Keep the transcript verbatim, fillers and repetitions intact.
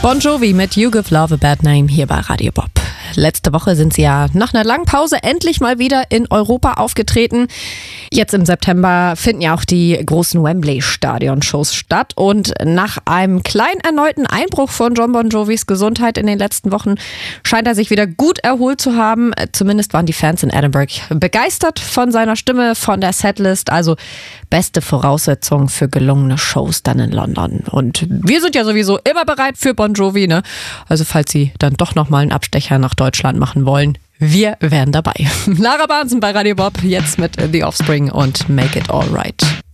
Bon Jovi mit You Give Love a Bad Name hier bei Radio Bob. Letzte Woche sind sie ja nach einer langen Pause endlich mal wieder in Europa aufgetreten. Jetzt im September finden ja auch die großen Wembley-Stadion-Shows statt. Und nach einem kleinen erneuten Einbruch von Jon Bon Jovis Gesundheit in den letzten Wochen scheint er sich wieder gut erholt zu haben. Zumindest waren die Fans in Edinburgh begeistert von seiner Stimme, von der Setlist. Also beste Voraussetzungen für gelungene Shows dann in London. Und wir sind ja sowieso immer bereit für Bon Jovi, ne? Also falls Sie dann doch nochmal einen Abstecher nach Deutschland machen wollen, wir wären dabei. Lara Bahnsen bei Radio Bob, jetzt mit The Offspring und Make It Alright.